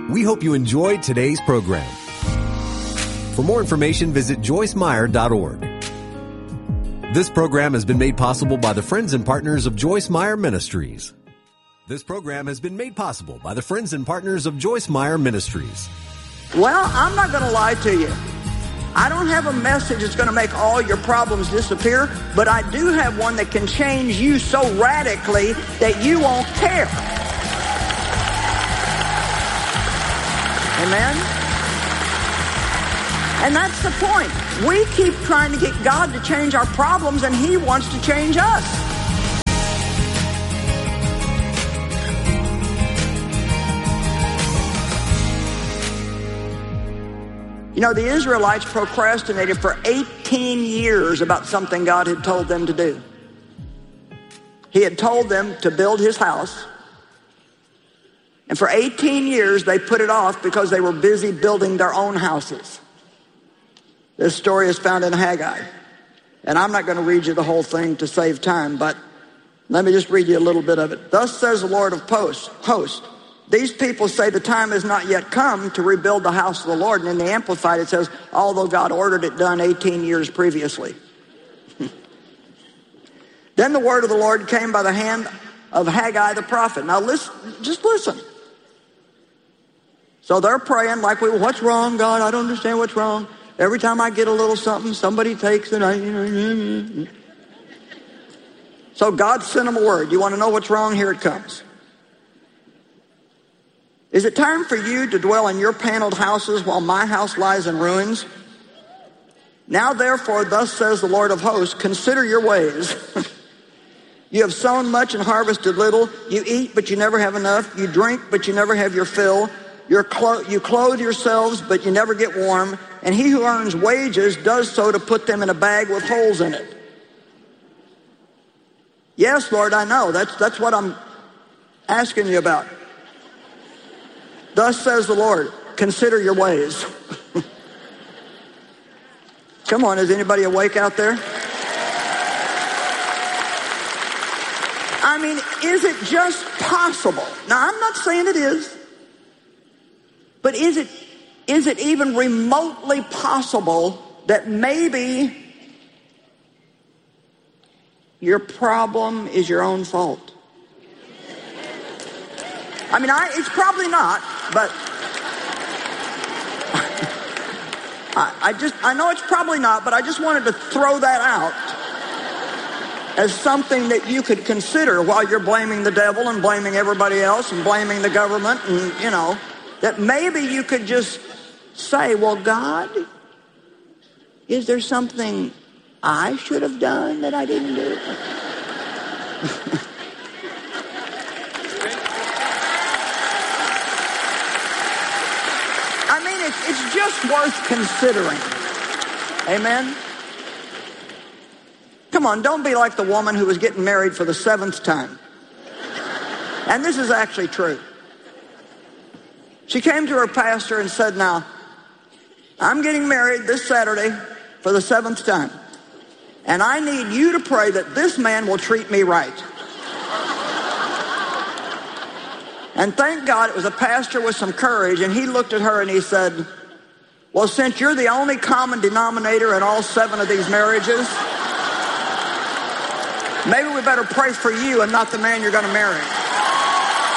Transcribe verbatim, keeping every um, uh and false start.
We hope you enjoyed today's program. For more information, visit joyce meyer dot org. This program has been made possible by the friends and partners of Joyce Meyer Ministries. This program has been made possible by the friends and partners of Joyce Meyer Ministries. Well, I'm not going to lie to you. I don't have a message that's going to make all your problems disappear, but I do have one that can change you so radically that you won't care. Amen? And that's the point. We keep trying to get God to change our problems, and He wants to change us. You know, the Israelites procrastinated for eighteen years about something God had told them to do. He had told them to build His house. And for eighteen years, they put it off because they were busy building their own houses. This story is found in Haggai. And I'm not going to read you the whole thing to save time, but let me just read you a little bit of it. Thus says the Lord of hosts, host. These people say the time has not yet come to rebuild the house of the Lord. And in the Amplified it says, although God ordered it done eighteen years previously. Then the word of the Lord came by the hand of Haggai the prophet. Now listen, just listen. So they're praying like, we, what's wrong, God? I don't understand what's wrong. Every time I get a little something, somebody takes it. I, you know. So God sent them a word. You want to know what's wrong? Here it comes. Is it time for you to dwell in your paneled houses while my house lies in ruins? Now therefore, thus says the Lord of hosts, consider your ways. You have sown much and harvested little. You eat, but you never have enough. You drink, but you never have your fill. You're clo- you clothe yourselves, but you never get warm. And he who earns wages does so to put them in a bag with holes in it. Yes, Lord, I know. That's, that's what I'm asking you about. Thus says the Lord, consider your ways. Come on, is anybody awake out there? I mean, is it just possible? Now, I'm not saying it is. But is it, is it even remotely possible that maybe your problem is your own fault? I mean, I, it's probably not, but I, I just, I know it's probably not, but I just wanted to throw that out as something that you could consider while you're blaming the devil and blaming everybody else and blaming the government and, you know, that maybe you could just say, well, God, is there something I should have done that I didn't do? I mean, it's, it's just worth considering. Amen? Come on, don't be like the woman who was getting married for the seventh time. And this is actually true. She came to her pastor and said, now, I'm getting married this Saturday for the seventh time. And I need you to pray that this man will treat me right. And thank God it was a pastor with some courage, and he looked at her and he said, well, since you're the only common denominator in all seven of these marriages, maybe we better pray for you and not the man you're going to marry.